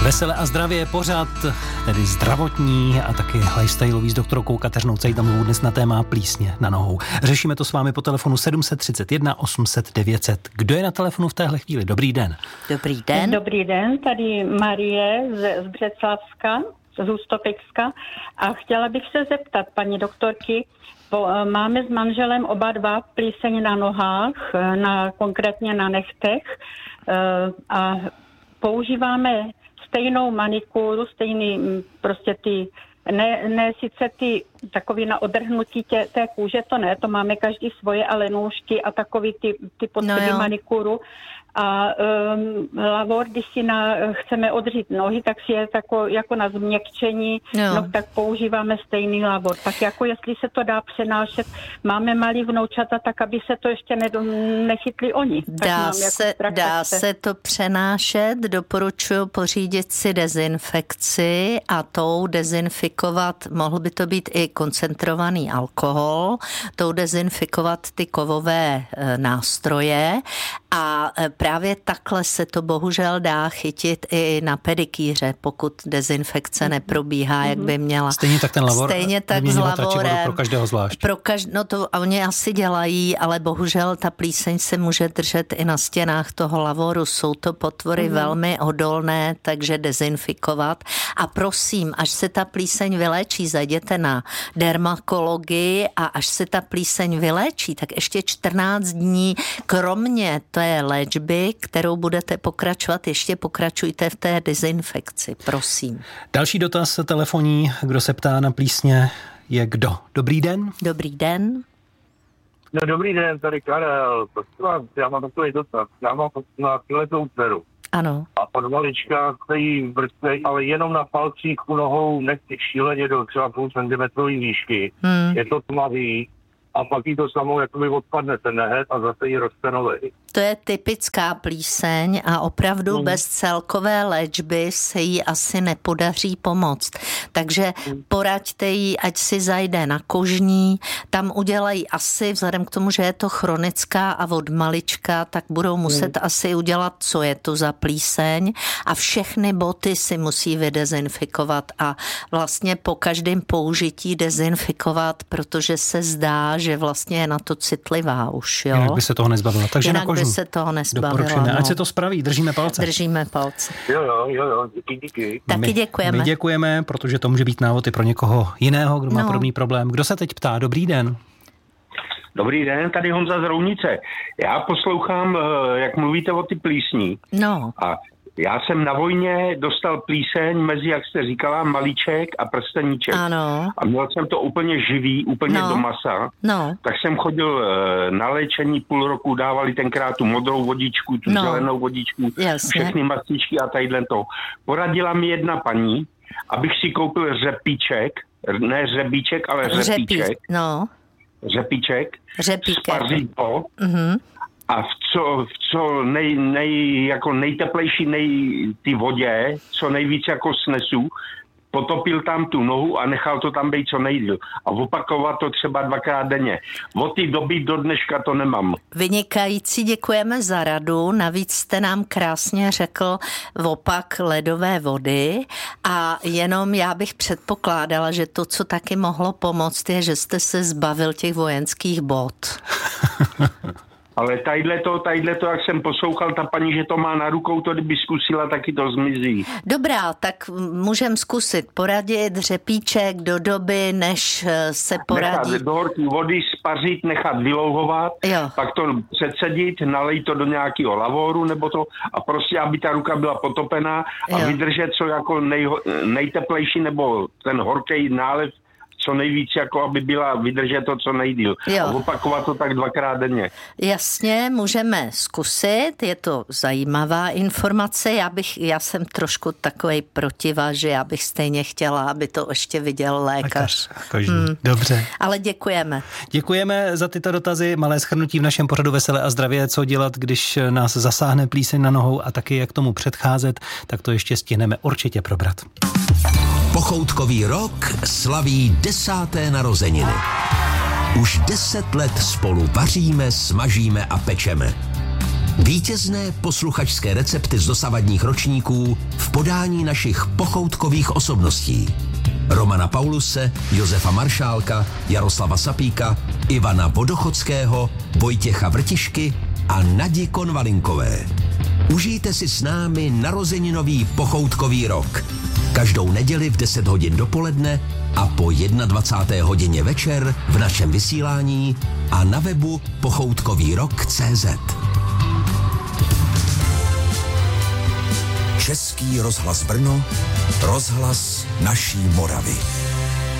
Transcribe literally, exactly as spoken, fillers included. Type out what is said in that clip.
Veselé a zdravě pořád, tedy zdravotní a taky lifestyleový s doktorkou Kateřinou Cejtamovou dnes na téma plísně na nohou. Řešíme to s vámi po telefonu sedm set třicet jedna osm set devět set. Kdo je na telefonu v téhle chvíli? Dobrý den. Dobrý den. Dobrý den, tady Marie z, z Břeclavska, z Ústopicka, a chtěla bych se zeptat paní doktorky, bo máme s manželem oba dva plíseň na nohách, na, konkrétně na nechtech, a používáme stejnou manikúru, stejný prostě ty, ne, ne sice ty takový na odrhnutí tě, té kůže, to ne, to máme každý svoje, ale nůžky a takový ty, ty potřeby no manikúru. A um, lavor, když si na, chceme odřít nohy, tak si je tako, jako na změkčení, no, tak používáme stejný lavor. Tak jako jestli se to dá přenášet, máme malý vnoučata, tak aby se to ještě ne, nechytli oni. Dá, se, jako dá se to přenášet, doporučuji pořídit si dezinfekci a tou dezinfikovat, mohl by to být i koncentrovaný alkohol, tou dezinfikovat ty kovové e, nástroje a e, právě takhle se to bohužel dá chytit i na pedikýře, pokud dezinfekce neprobíhá, jak by měla. Stejně tak ten lavor. Stejně tak s lavorem. Pro každého zvlášť. Pro každ- no to oni asi dělají, ale bohužel ta plíseň se může držet i na stěnách toho lavoru. Jsou to potvory mm. velmi odolné, takže dezinfikovat. A prosím, až se ta plíseň vyléčí, zajděte na dermatologii a až se ta plíseň vyléčí, tak ještě čtrnáct dní, kromě té léčby, kterou budete pokračovat, ještě pokračujte v té dezinfekci, prosím. Další dotaz telefonní, kdo se ptá na plísně, je kdo? Dobrý den. Dobrý den. No dobrý den, tady Karel. Já mám takový dotaz. Já mám na letou dceru. Ano. A od malička stojí vrstej, ale jenom na palcích u nohou nechci šíleně do třeba půl centimetrový výšky. Hmm. Je to tmavý. A pak jí to samou jakoby odpadne ten nehet a zase jí roste novej. To je typická plíseň a opravdu mm. bez celkové léčby se jí asi nepodaří pomoct. Takže mm. poraďte jí, ať si zajde na kožní, tam udělají asi, vzhledem k tomu, že je to chronická a od malička, tak budou muset mm. asi udělat, co je to za plíseň a všechny boty si musí vydezinfikovat a vlastně po každém použití dezinfikovat, protože se zdá, že vlastně je na to citlivá už, jo. Jinak by se toho nezbavila. Takže Jinak na kožní. by se toho nezbavila. No. Ať No. se to spraví, držíme palce. Držíme palce. Jo, jo, jo, jo, díky, díky. Taky my, děkujeme. My děkujeme, protože to může být návod i pro někoho jiného, kdo má No. podobný problém. Kdo se teď ptá? Dobrý den. Dobrý den, tady Honza z Rounice. Já poslouchám, jak mluvíte o ty plísní. No. A já jsem na vojně dostal plíseň mezi, jak jste říkala, malíček a prsteníček. Ano. A měl jsem to úplně živý, úplně No. do masa. No. Tak jsem chodil na léčení půl roku, dávali tenkrát tu modrou vodičku, tu No. zelenou vodičku, Jasně. všechny mastičky a tadyhle to. Poradila mi jedna paní, abych si koupil řepíček, ne řebíček, ale řepíček. Řepí. No. Řepíček. Řepíček. Spaří to. Mhm. A v co, v co nej, nej, jako nejteplejší nej, ty vodě, co nejvíc jako snesu, potopil tam tu nohu a nechal to tam být co nejdýl. A opakovat to třeba dvakrát denně. Od té doby do dneška to nemám. Vynikající, děkujeme za radu. Navíc jste nám krásně řekl opak ledové vody a jenom já bych předpokládala, že to, co taky mohlo pomoct, je, že jste se zbavil těch vojenských bot. Ale tadyhle to, tadyhle to, jak jsem poslouchal, ta paní, že to má na rukou, to kdyby zkusila, taky to zmizí. Dobrá, tak můžem zkusit poradit řepíček do doby, než se poradí. Nechat do horké vody spařit, nechat vylouhovat, Jo. pak to předsedit, nalej to do nějakého lavoru, nebo to, a prostě, aby ta ruka byla potopená a Jo. vydržet co jako nej, nejteplejší, nebo ten horký nálev, co nejvíc, jako aby byla vydržet to co nejdýl. Jo. A opakovat to tak dvakrát denně. Jasně, můžeme zkusit, je to zajímavá informace, já bych, já jsem trošku takovej protiva, že já bych stejně chtěla, aby to ještě viděl lékař. lékař hmm. Dobře. Ale děkujeme. Děkujeme za tyto dotazy, malé shrnutí v našem pořadu Veselé a zdravě, co dělat, když nás zasáhne plíseň na nohou a taky jak tomu předcházet, tak to ještě stihneme určitě probrat. Pochoutkový rok slaví desáté narozeniny. Už deset let spolu vaříme, smažíme a pečeme. Vítězné posluchačské recepty z dosavadních ročníků v podání našich pochoutkových osobností. Romana Pauluse, Josefa Maršálka, Jaroslava Sapíka, Ivana Vodochodského, Vojtěcha Vrtišky a Nadi Konvalinkové. Užijte si s námi narozeninový pochoutkový rok. Každou neděli v deset hodin dopoledne a po dvacáté jedné hodině večer v našem vysílání a na webu pochoutkový rok tečka cé zet. Český rozhlas Brno, rozhlas naší Moravy.